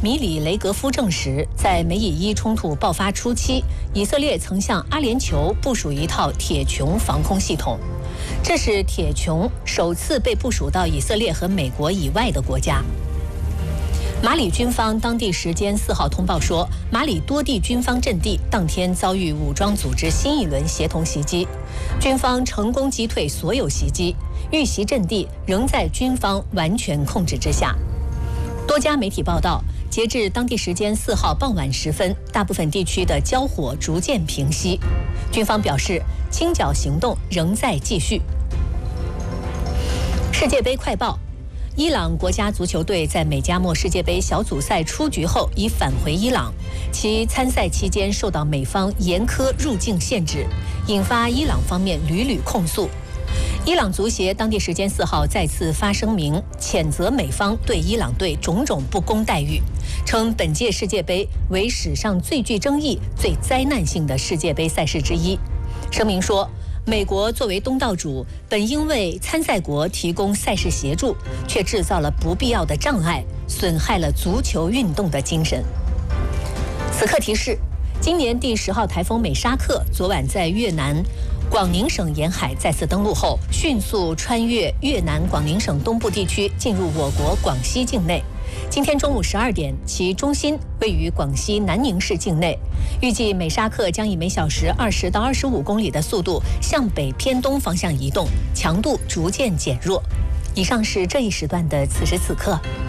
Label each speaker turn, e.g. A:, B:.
A: 米里雷格夫证实，在美以伊冲突爆发初期，以色列曾向阿联酋部署一套铁穹防空系统，这是铁穹首次被部署到以色列和美国以外的国家。马里军方当地时间4号通报说，马里多地军方阵地当天遭遇武装组织新一轮协同袭击，军方成功击退所有袭击，遇袭阵地仍在军方完全控制之下。多家媒体报道，截至当地时间4号傍晚时分，大部分地区的交火逐渐平息。军方表示，清剿行动仍在继续。世界杯快报：伊朗国家足球队在美加墨世界杯小组赛出局后已返回伊朗，其参赛期间受到美方严苛入境限制，引发伊朗方面屡屡控诉。伊朗足协当地时间4号再次发声明，谴责美方对伊朗队种种不公待遇，称本届世界杯为史上最具争议、最灾难性的世界杯赛事之一。声明说，美国作为东道主，本应为参赛国提供赛事协助，却制造了不必要的障碍，损害了足球运动的精神。此刻提示：今年第10号台风美沙克昨晚在越南广宁省沿海再次登陆后，迅速穿越越南广宁省东部地区，进入我国广西境内。今天中午12点，其中心位于广西南宁市境内。预计美沙克将以每小时20到25公里的速度向北偏东方向移动，强度逐渐减弱。以上是这一时段的此时此刻。